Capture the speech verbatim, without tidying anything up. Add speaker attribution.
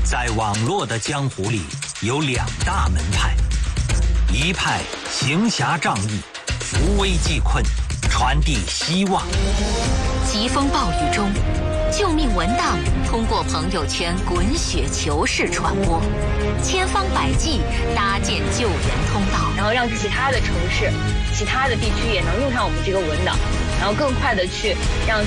Speaker 1: 在网络的江湖里有两大门派，一派行侠仗义，扶危济困，传递希望。
Speaker 2: 疾风暴雨中，救命文档通过朋友圈滚雪球式传播，千方百计搭建救援通道，
Speaker 3: 然后让其他的城市、其他的地区也能用上我们这个文档，然后更快的去让